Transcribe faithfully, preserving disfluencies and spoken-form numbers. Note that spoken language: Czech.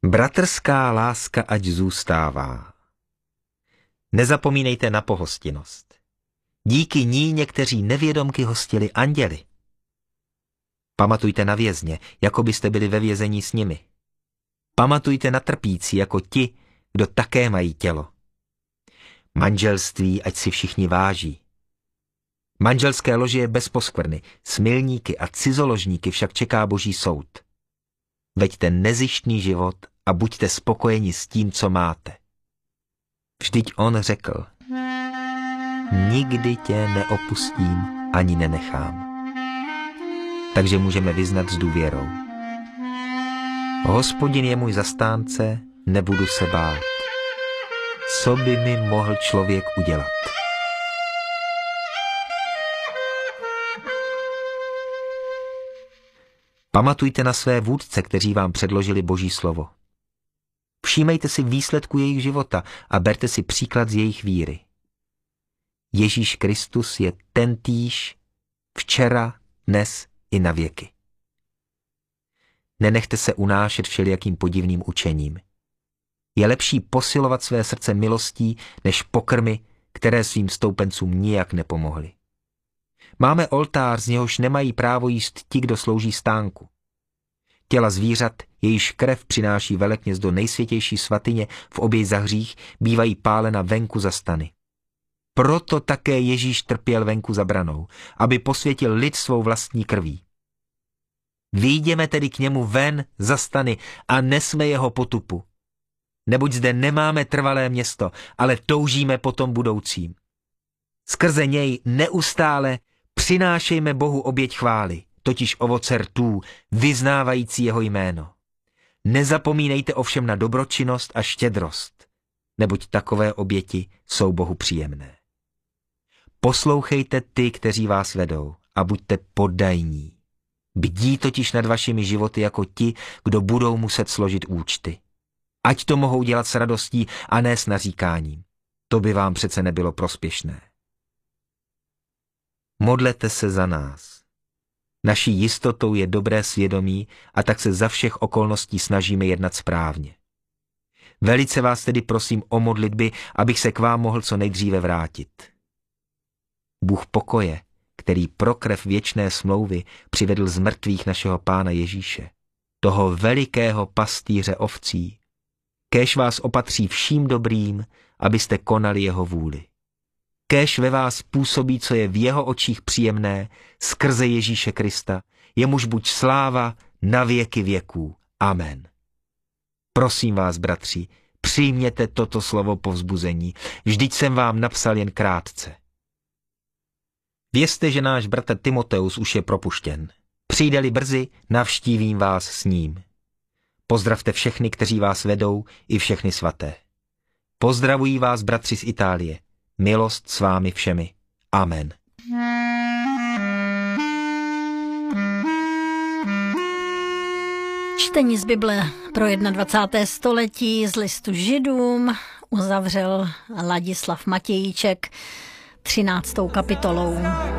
Bratrská láska ať zůstává. Nezapomínejte na pohostinnost. Díky ní někteří nevědomky hostili anděly. Pamatujte na vězně, jako byste byli ve vězení s nimi. Pamatujte na trpící, jako ti, kdo také mají tělo. Manželství ať si všichni váží. Manželské lože je bez poskvrny, smilníky a cizoložníky však čeká boží soud. Veďte nezištný život a buďte spokojeni s tím, co máte. Vždyť on řekl, nikdy tě neopustím ani nenechám. Takže můžeme vyznat s důvěrou. Hospodin je můj zastánce, nebudu se bát. Co by mi mohl člověk udělat? Pamatujte na své vůdce, kteří vám předložili boží slovo. Všímejte si výsledku jejich života a berte si příklad z jejich víry. Ježíš Kristus je tentýž včera, dnes i na věky. Nenechte se unášet všelijakým podivným učením. Je lepší posilovat své srdce milostí, než pokrmy, které svým stoupencům nijak nepomohly. Máme oltář, z něhož nemají právo jíst ti, kdo slouží stánku. Těla zvířat, jejíž krev přináší velekněz do nejsvětější svatyně v oběť za hřích, bývají pálena venku za stany. Proto také Ježíš trpěl venku za branou, aby posvětil lid svou vlastní krví. Vyjdeme tedy k němu ven za stany a nesme jeho potupu. Neboť zde nemáme trvalé město, ale toužíme po tom budoucím. Skrze něj neustále přinášejme Bohu oběť chvály, totiž ovoce rtů, vyznávající jeho jméno. Nezapomínejte ovšem na dobročinnost a štědrost, neboť takové oběti jsou Bohu příjemné. Poslouchejte ty, kteří vás vedou, a buďte poddajní. Bdí totiž nad vašimi životy jako ti, kdo budou muset složit účty. Ať to mohou dělat s radostí a ne s naříkáním. To by vám přece nebylo prospěšné. Modlete se za nás. Naší jistotou je dobré svědomí a tak se za všech okolností snažíme jednat správně. Velice vás tedy prosím o modlitby, abych se k vám mohl co nejdříve vrátit. Bůh pokoje, který pro krev věčné smlouvy přivedl z mrtvých našeho Pána Ježíše, toho velikého pastýře ovcí, kéž vás opatří vším dobrým, abyste konali jeho vůli. Kéž ve vás působí, co je v jeho očích příjemné, skrze Ježíše Krista, jemuž buď sláva na věky věků. Amen. Prosím vás, bratři, přijměte toto slovo povzbuzení, vždyť jsem vám napsal jen krátce. Vězte, že náš bratr Timoteus už je propuštěn. Přijde-li brzy, navštívím vás s ním. Pozdravte všechny, kteří vás vedou, i všechny svaté. Pozdravují vás bratři z Itálie. Milost s vámi všemi. Amen. Čtení z Bible pro dvacáté první století z listu Židům uzavřel Ladislav Matějíček třináctou kapitolou.